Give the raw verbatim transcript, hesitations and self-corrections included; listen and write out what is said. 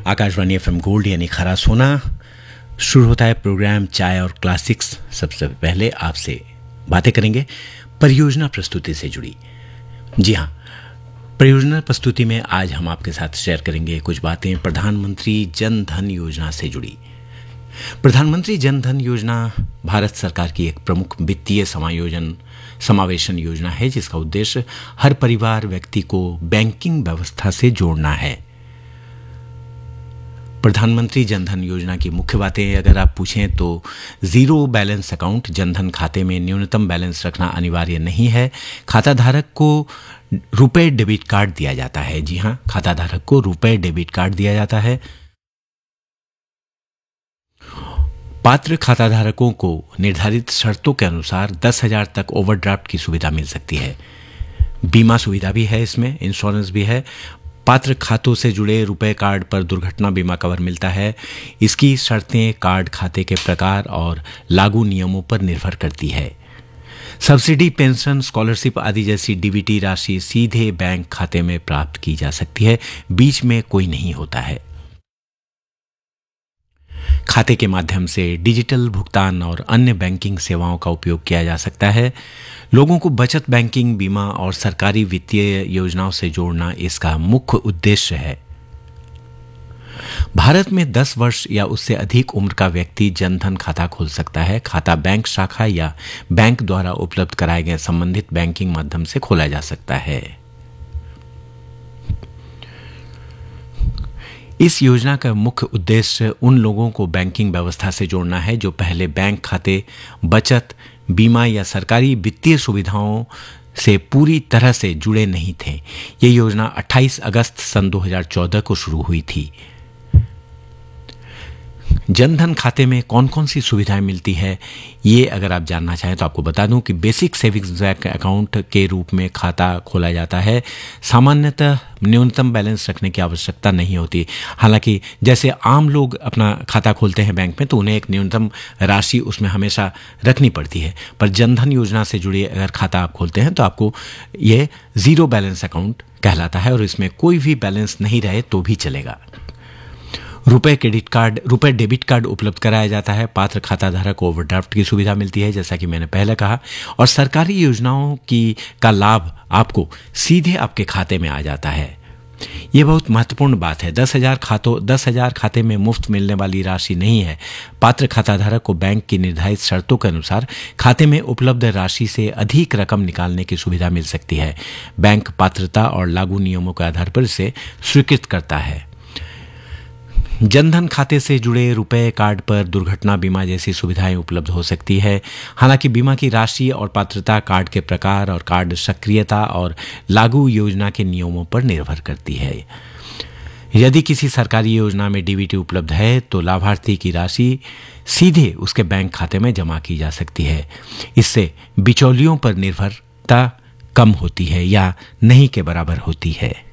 Akashvani FM gold यानी खरा सोना। शुरू होता है प्रोग्राम चाय और क्लासिक्स। सबसे पहले आपसे बातें करेंगे परियोजना प्रस्तुति से जुड़ी। जी हाँ, परियोजना प्रस्तुति में आज हम आपके साथ शेयर करेंगे कुछ बातें प्रधानमंत्री जन धन योजना से जुड़ी। प्रधानमंत्री जन धन योजना भारत सरकार की एक प्रमुख वित्तीय समायोजन समावेशन योजना है, जिसका उद्देश्य हर परिवार व्यक्ति को बैंकिंग व्यवस्था से जोड़ना है। प्रधानमंत्री जन धन योजना की मुख्य बातें अगर आप पूछें तो जीरो बैलेंस अकाउंट, जनधन खाते में न्यूनतम बैलेंस रखना अनिवार्य नहीं है। खाताधारक को रुपए डेबिट कार्ड दिया जाता है। जी हाँ, खाताधारक को रुपए डेबिट कार्ड दिया जाता है। पात्र खाताधारकों को निर्धारित शर्तों के अनुसार दस हजार तक ओवरड्राफ्ट की सुविधा मिल सकती है। बीमा सुविधा भी है, इसमें इंश्योरेंस भी है। पात्र खातों से जुड़े रुपए कार्ड पर दुर्घटना बीमा कवर मिलता है। इसकी शर्तें कार्ड खाते के प्रकार और लागू नियमों पर निर्भर करती है। सब्सिडी, पेंशन, स्कॉलरशिप आदि जैसी डीबीटी राशि सीधे बैंक खाते में प्राप्त की जा सकती है, बीच में कोई नहीं होता है। खाते के माध्यम से डिजिटल भुगतान और अन्य बैंकिंग सेवाओं का उपयोग किया जा सकता है। लोगों को बचत बैंकिंग, बीमा और सरकारी वित्तीय योजनाओं से जोड़ना इसका मुख्य उद्देश्य है। भारत में दस वर्ष या उससे अधिक उम्र का व्यक्ति जनधन खाता खोल सकता है। खाता बैंक शाखा या बैंक द्वारा उपलब्ध कराए गए संबंधित बैंकिंग माध्यम से खोला जा सकता है। इस योजना का मुख्य उद्देश्य उन लोगों को बैंकिंग व्यवस्था से जोड़ना है जो पहले बैंक खाते, बचत, बीमा या सरकारी वित्तीय सुविधाओं से पूरी तरह से जुड़े नहीं थे। ये योजना अट्ठाईस अगस्त सन दो हज़ार चौदह को शुरू हुई थी। जनधन खाते में कौन कौन सी सुविधाएं मिलती है, ये अगर आप जानना चाहें तो आपको बता दूं कि बेसिक सेविंग्स बैंक अकाउंट के रूप में खाता खोला जाता है। सामान्यतः न्यूनतम बैलेंस रखने की आवश्यकता नहीं होती। हालांकि जैसे आम लोग अपना खाता खोलते हैं बैंक में तो उन्हें एक न्यूनतम राशि उसमें हमेशा रखनी पड़ती है, पर जनधन योजना से जुड़ी अगर खाता आप खोलते हैं तो आपको ये जीरो बैलेंस अकाउंट कहलाता है और इसमें कोई भी बैलेंस नहीं रहे तो भी चलेगा। रुपए क्रेडिट कार्ड, रुपए डेबिट कार्ड उपलब्ध कराया जाता है। पात्र खाताधारक को ओवरड्राफ्ट की सुविधा मिलती है, जैसा कि मैंने पहले कहा, और सरकारी योजनाओं की का लाभ आपको सीधे आपके खाते में आ जाता है। ये बहुत महत्वपूर्ण बात है। दस हजार खातों दस हजार खाते में मुफ्त मिलने वाली राशि नहीं है। पात्र खाताधारक को बैंक की निर्धारित शर्तों के अनुसार खाते में उपलब्ध राशि से अधिक रकम निकालने की सुविधा मिल सकती है। बैंक पात्रता और लागू नियमों के आधार पर इसे स्वीकृत करता है। जनधन खाते से जुड़े रुपए कार्ड पर दुर्घटना बीमा जैसी सुविधाएं उपलब्ध हो सकती है। हालांकि बीमा की राशि और पात्रता कार्ड के प्रकार और कार्ड सक्रियता और लागू योजना के नियमों पर निर्भर करती है। यदि किसी सरकारी योजना में डीबीटी उपलब्ध है तो लाभार्थी की राशि सीधे उसके बैंक खाते में जमा की जा सकती है। इससे बिचौलियों पर निर्भरता कम होती है या नहीं के बराबर होती है।